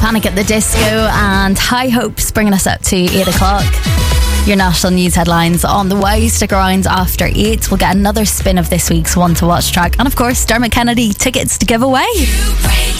Panic at the Disco and High Hopes bringing us up to 8 o'clock. Your national news headlines on the way. Stick around after 8. We'll get another spin of this week's One to Watch track. And of course, Dermot Kennedy tickets to give away.